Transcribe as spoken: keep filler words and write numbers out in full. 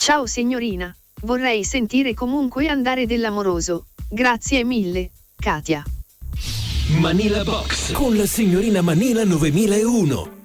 Ciao signorina, vorrei sentire Comunque andare dell'Amoroso. Grazie mille, Katia. Manila Box con la signorina Manila novemilauno.